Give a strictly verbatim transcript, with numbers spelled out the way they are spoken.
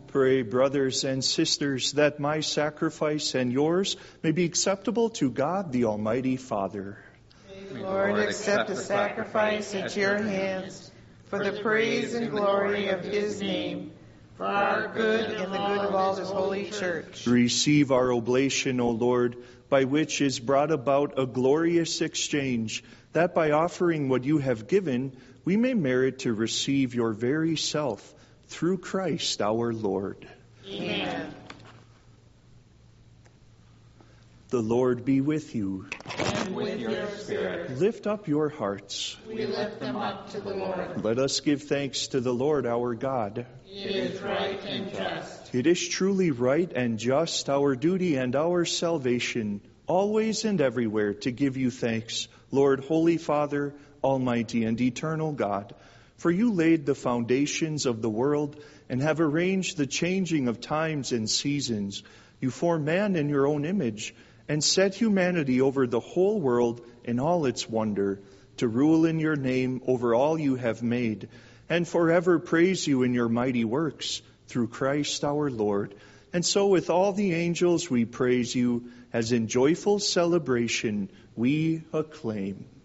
Pray, brothers and sisters, that my sacrifice and yours may be acceptable to God, the Almighty Father. May the Lord accept the sacrifice at your hands for the praise and glory of his name, for our good and the good of all his holy church. Receive our oblation, O Lord, by which is brought about a glorious exchange, that by offering what you have given, we may merit to receive your very self, through Christ our Lord. Amen. The Lord be with you. And with your spirit. Lift up your hearts. We lift them up to the Lord. Let us give thanks to the Lord our God. It is right and just. It is truly right and just, our duty and our salvation, always and everywhere to give you thanks, Lord, Holy Father, Almighty and eternal God. For you laid the foundations of the world and have arranged the changing of times and seasons. You formed man in your own image and set humanity over the whole world in all its wonder, to rule in your name over all you have made, and forever praise you in your mighty works, through Christ our Lord. And so with all the angels we praise you, as in joyful celebration we acclaim.